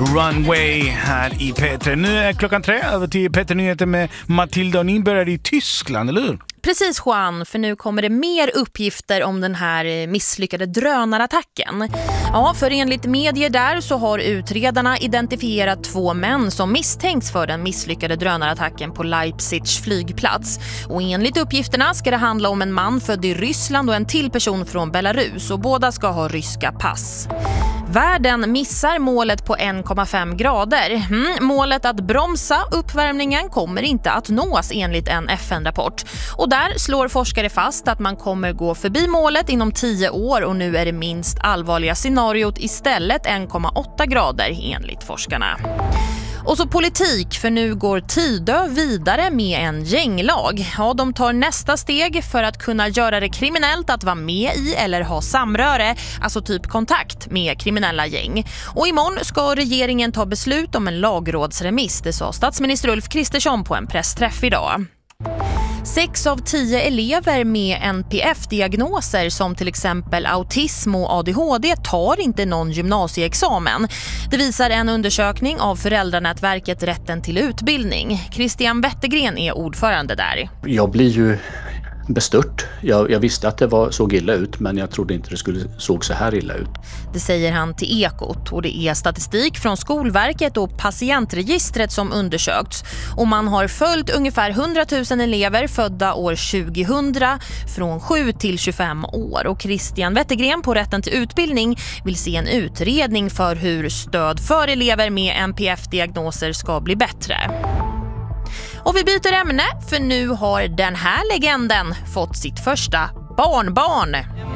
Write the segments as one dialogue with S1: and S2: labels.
S1: Runway här i P3. Nu är klockan 3 över till P3 Nyheter med Matilda och ni börjar i Tyskland, eller hur?
S2: Precis Juan, för nu kommer det mer uppgifter om den här misslyckade drönarattacken. Ja, för enligt medier där så har utredarna identifierat 2 män som misstänks för den misslyckade drönarattacken på Leipzigs flygplats. Och enligt uppgifterna ska det handla om en man född i Ryssland och en till person från Belarus och båda ska ha ryska pass. Världen missar målet på 1,5 grader. Målet att bromsa uppvärmningen kommer inte att nås enligt en FN-rapport. Och där slår forskare fast att man kommer gå förbi målet inom 10 år och nu är det minst allvarliga scenariot istället 1,8 grader enligt forskarna. Och så politik, för nu går Tidö vidare med en gänglag. Ja, de tar nästa steg för att kunna göra det kriminellt att vara med i eller ha samröre, alltså typ kontakt med kriminella gäng. Och imorgon ska regeringen ta beslut om en lagrådsremiss, det sa statsminister Ulf Kristersson på en pressträff idag. 6 av 10 elever med NPF-diagnoser som till exempel autism och ADHD tar inte någon gymnasieexamen. Det visar en undersökning av föräldranätverket Rätten till utbildning. Christian Wettergren är ordförande där.
S3: Jag blir ju bestört. Jag visste att det såg illa ut, men jag trodde inte det såg så här illa ut.
S2: Det säger han till Ekot, och det är statistik från Skolverket och patientregistret som undersökts. Och man har följt ungefär 100 000 elever födda år 2000 från 7 till 25 år. Och Christian Wettergren på Rätten till utbildning vill se en utredning för hur stöd för elever med NPF-diagnoser ska bli bättre. Och vi byter ämne, för nu har den här legenden fått sitt första barnbarn.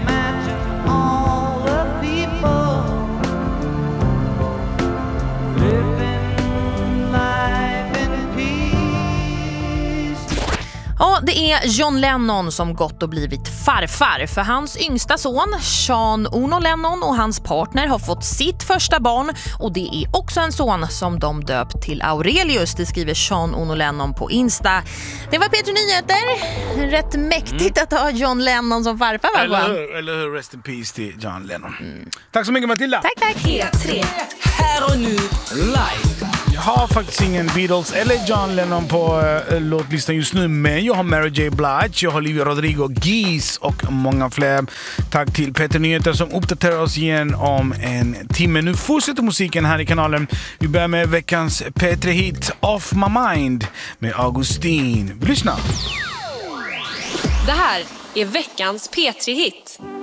S2: Ja, det är John Lennon som gått och blivit farfar, för hans yngsta son, Sean Ono Lennon, och hans partner har fått sitt första barn, och det är också en son som de döpt till Aurelius, det skriver Sean Ono Lennon på Insta. Det var P3 Nyheter. Rätt mäktigt att ha John Lennon som farfar, va?
S1: Eller hur, rest in peace till John Lennon. Tack så mycket, Matilda.
S2: Tack.
S4: P3, här och nu, live.
S1: Jag har faktiskt ingen Beatles eller John Lennon på låtlistan just nu, men jag har Mary J. Blige, jag har Olivia Rodrigo, Geese och många fler. Tack till P3 Nyheter som uppdaterar oss igen om en timme. Nu fortsätter musiken här i kanalen. Vi börjar med veckans P3-hit Off My Mind med Augustin. Vi lyssnar.
S4: Det här är veckans P3-hit.